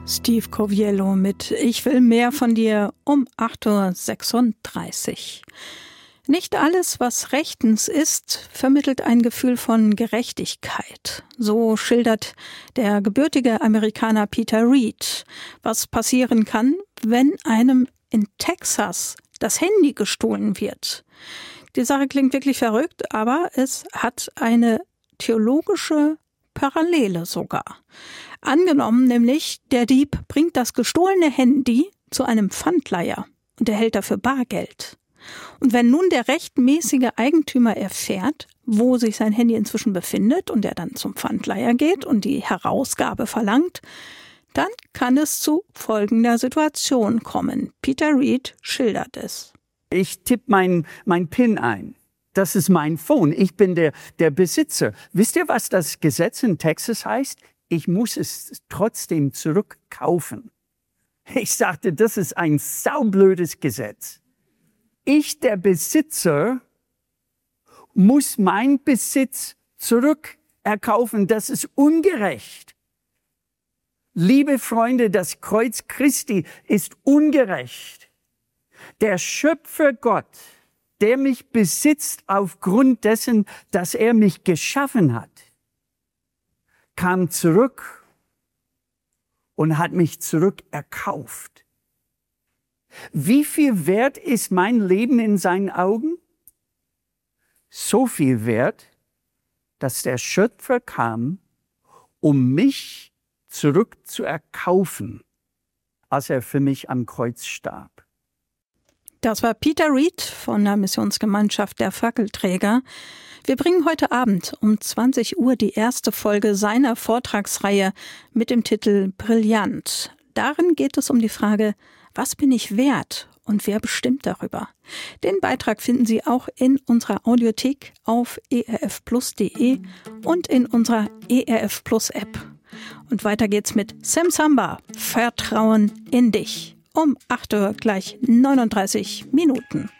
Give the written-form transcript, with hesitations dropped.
Steve Coviello mit Ich will mehr von dir um 8:36 Uhr. Nicht alles, was rechtens ist, vermittelt ein Gefühl von Gerechtigkeit. So schildert der gebürtige Amerikaner Peter Reed, was passieren kann, wenn einem in Texas das Handy gestohlen wird. Die Sache klingt wirklich verrückt, aber es hat eine theologische Parallele sogar. Angenommen nämlich, der Dieb bringt das gestohlene Handy zu einem Pfandleiher und erhält dafür Bargeld. Und wenn nun der rechtmäßige Eigentümer erfährt, wo sich sein Handy inzwischen befindet und er dann zum Pfandleiher geht und die Herausgabe verlangt, dann kann es zu folgender Situation kommen. Peter Reed schildert es. Ich tippe mein PIN ein. Das ist mein Phone. Ich bin der Besitzer. Wisst ihr, was das Gesetz in Texas heißt? Ich muss es trotzdem zurückkaufen. Ich sagte, das ist ein saublödes Gesetz. Ich, der Besitzer, muss meinen Besitz zurückerkaufen. Das ist ungerecht. Liebe Freunde, das Kreuz Christi ist ungerecht. Der Schöpfer Gott, der mich besitzt aufgrund dessen, dass er mich geschaffen hat, kam zurück und hat mich zurückerkauft. Wie viel wert ist mein Leben in seinen Augen? So viel wert, dass der Schöpfer kam, um mich zurückzuerkaufen, als er für mich am Kreuz starb. Das war Peter Reed von der Missionsgemeinschaft der Fackelträger. Wir bringen heute Abend um 20 Uhr die erste Folge seiner Vortragsreihe mit dem Titel Brillant. Darin geht es um die Frage, was bin ich wert und wer bestimmt darüber? Den Beitrag finden Sie auch in unserer Audiothek auf erfplus.de und in unserer ERF Plus App. Und weiter geht's mit Sam Samba, Vertrauen in dich. Um 8 Uhr gleich 39 Minuten.